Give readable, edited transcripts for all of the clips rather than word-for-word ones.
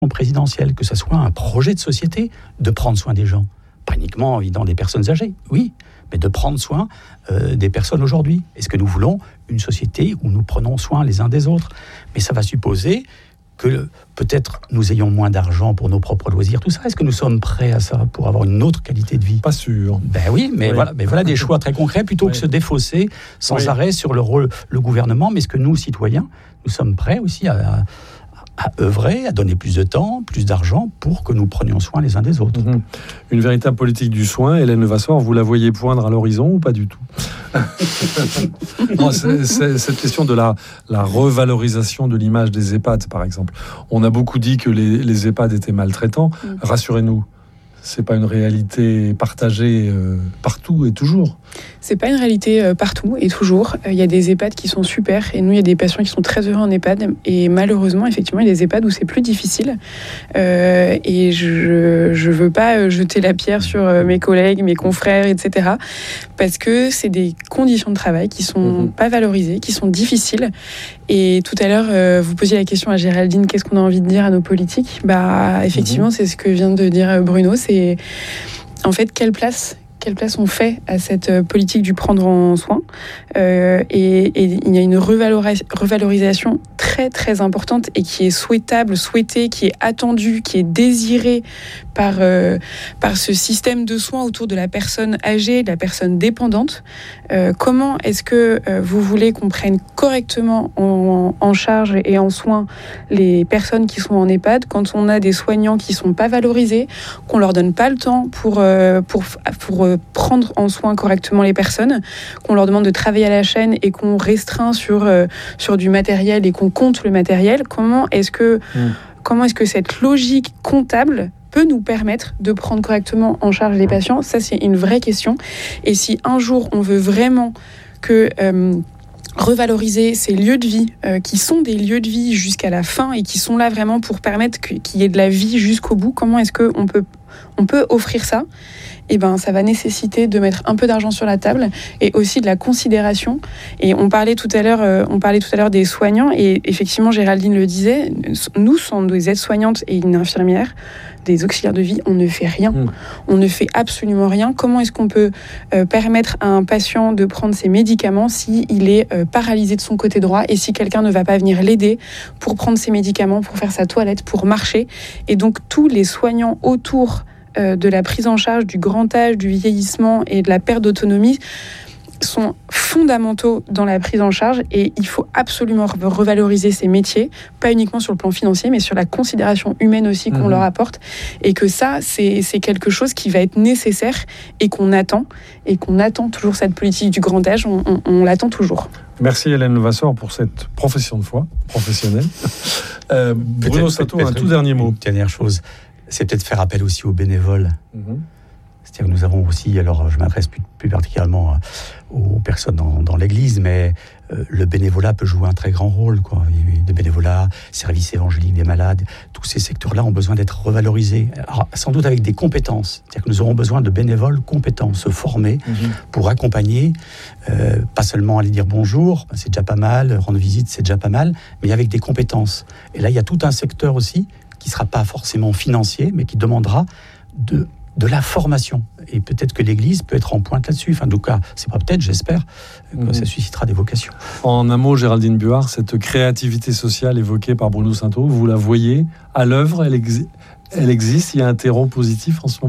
présidentielle, que ce soit un projet de société de prendre soin des gens. Pas uniquement, évidemment, des personnes âgées, oui, mais de prendre soin des personnes aujourd'hui. Est-ce que nous voulons une société où nous prenons soin les uns des autres ? Mais ça va supposer que peut-être nous ayons moins d'argent pour nos propres loisirs, tout ça. Est-ce que nous sommes prêts à ça pour avoir une autre qualité de vie ? Pas sûr. Ben oui, mais voilà des choix très concrets plutôt que se défausser sans arrêt sur le gouvernement. Mais est-ce que nous, citoyens, nous sommes prêts aussi à œuvrer, à donner plus de temps, plus d'argent pour que nous prenions soin les uns des autres. Une véritable politique du soin, Hélène Levasseur, vous la voyez poindre à l'horizon ou pas du tout ? Non, c'est cette question de la revalorisation de l'image des EHPAD, par exemple. On a beaucoup dit que les EHPAD étaient maltraitants. Rassurez-nous, c'est pas une réalité partagée partout et toujours. C'est pas une réalité partout et toujours. Il y a des EHPAD qui sont super et nous, il y a des patients qui sont très heureux en EHPAD. Et malheureusement, effectivement, il y a des EHPAD où c'est plus difficile. Et je veux pas jeter la pierre sur mes collègues, mes confrères, etc. Parce que c'est des conditions de travail qui sont pas valorisées, qui sont difficiles. Et tout à l'heure, vous posiez la question à Géraldine, qu'est-ce qu'on a envie de dire à nos politiques ? Effectivement, c'est ce que vient de dire Bruno. C'est en fait quelle place on fait à cette politique du prendre en soin. Et il y a une revalorisation très très importante et qui est souhaitée, qui est attendue, qui est désirée par ce système de soins autour de la personne âgée, de la personne dépendante. Comment est-ce que vous voulez qu'on prenne correctement en charge et en soin les personnes qui sont en EHPAD quand on a des soignants qui ne sont pas valorisés, qu'on ne leur donne pas le temps pour prendre en soin correctement les personnes, qu'on leur demande de travailler à la chaîne et qu'on restreint sur du matériel et qu'on compte le matériel. Comment est-ce que cette logique comptable peut nous permettre de prendre correctement en charge les patients ? Ça, c'est une vraie question. Et si un jour, on veut vraiment que revaloriser ces lieux de vie, qui sont des lieux de vie jusqu'à la fin et qui sont là vraiment pour permettre qu'il y ait de la vie jusqu'au bout, comment est-ce qu'on peut offrir ça ? Eh ben, ça va nécessiter de mettre un peu d'argent sur la table et aussi de la considération. Et on parlait tout à l'heure des soignants et effectivement, Géraldine le disait, nous sommes des aides-soignantes et une infirmière, des auxiliaires de vie, on ne fait rien. On ne fait absolument rien. Comment est-ce qu'on peut permettre à un patient de prendre ses médicaments s'il est paralysé de son côté droit et si quelqu'un ne va pas venir l'aider pour prendre ses médicaments, pour faire sa toilette, pour marcher ? Et donc, tous les soignants autour de la prise en charge du grand âge, du vieillissement et de la perte d'autonomie sont fondamentaux dans la prise en charge et il faut absolument revaloriser ces métiers, pas uniquement sur le plan financier, mais sur la considération humaine aussi qu'on leur apporte et que ça, c'est quelque chose qui va être nécessaire et qu'on attend toujours cette politique du grand âge, on l'attend toujours. Merci Hélène Levasseur pour cette profession de foi professionnelle. Bruno Sato, un tout dernier mot. Une dernière chose, c'est peut-être faire appel aussi aux bénévoles. C'est-à-dire que nous avons aussi, alors je m'adresse plus particulièrement aux personnes dans l'Église, mais le bénévolat peut jouer un très grand rôle, quoi. Des bénévolats, services évangéliques des malades, tous ces secteurs-là ont besoin d'être revalorisés, alors, sans doute avec des compétences. C'est-à-dire que nous aurons besoin de bénévoles compétents, se former pour accompagner, pas seulement aller dire bonjour, c'est déjà pas mal, rendre visite, c'est déjà pas mal, mais avec des compétences. Et là, il y a tout un secteur aussi qui ne sera pas forcément financier, mais qui demandera de la formation. Et peut-être que l'Église peut être en pointe là-dessus. Enfin, en tout cas, c'est pas peut-être, j'espère, que ça suscitera des vocations. En un mot, Géraldine Buard, cette créativité sociale évoquée par Bruno Sato, vous la voyez à l'œuvre, elle existe, il y a un terreau positif en ce moment ?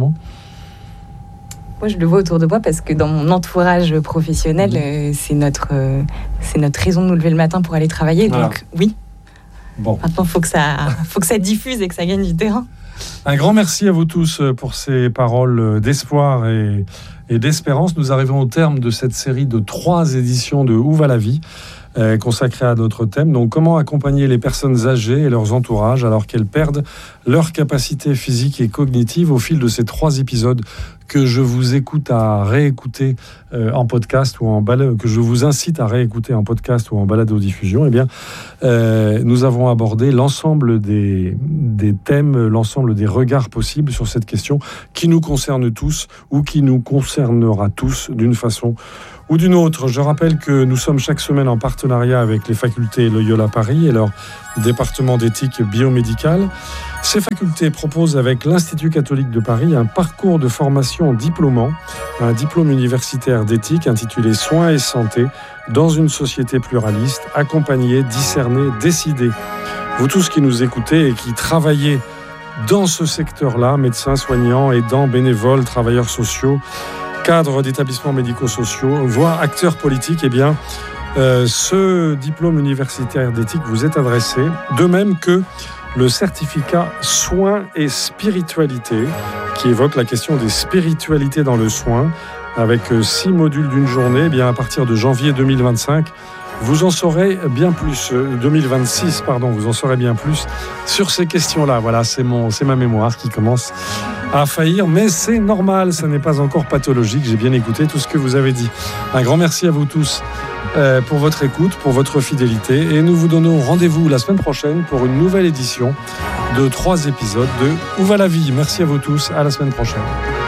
Moi, je le vois autour de moi parce que dans mon entourage professionnel, c'est notre raison de nous lever le matin pour aller travailler. Voilà. Donc, oui. Bon. Maintenant, faut que ça diffuse et que ça gagne du terrain. Un grand merci à vous tous pour ces paroles d'espoir et d'espérance. Nous arrivons au terme de cette série de 3 éditions de Où va la vie, consacrée à notre thème. Donc, comment accompagner les personnes âgées et leurs entourages alors qu'elles perdent leur capacité physique et cognitive au fil de ces 3 épisodes que je vous écoute à réécouter en podcast ou que je vous incite à réécouter en podcast ou en balado-diffusion. Eh bien, nous avons abordé l'ensemble des thèmes, l'ensemble des regards possibles sur cette question qui nous concerne tous ou qui nous concernera tous d'une façon ou d'une autre. Je rappelle que nous sommes chaque semaine en partenariat avec les facultés Loyola Paris et leur département d'éthique biomédicale. Ces facultés proposent avec l'Institut catholique de Paris un parcours de formation diplômant, un diplôme universitaire d'éthique intitulé Soins et santé dans une société pluraliste, accompagner, discerner, décider. Vous tous qui nous écoutez et qui travaillez dans ce secteur-là, médecins, soignants, aidants, bénévoles, travailleurs sociaux, cadres d'établissements médico-sociaux, voire acteurs politiques, eh bien, ce diplôme universitaire d'éthique vous est adressé, de même que le certificat Soins et Spiritualité, qui évoque la question des spiritualités dans le soin, avec 6 modules d'une journée. Eh bien, à partir de janvier 2025, vous en saurez bien plus, 2026, pardon, vous en saurez bien plus sur ces questions-là. Voilà, c'est ma mémoire qui commence à faillir, mais c'est normal, ça n'est pas encore pathologique. J'ai bien écouté tout ce que vous avez dit. Un grand merci à vous tous pour votre écoute, pour votre fidélité, et nous vous donnons rendez-vous la semaine prochaine pour une nouvelle édition de 3 épisodes de Où va la vie ? Merci à vous tous, à la semaine prochaine.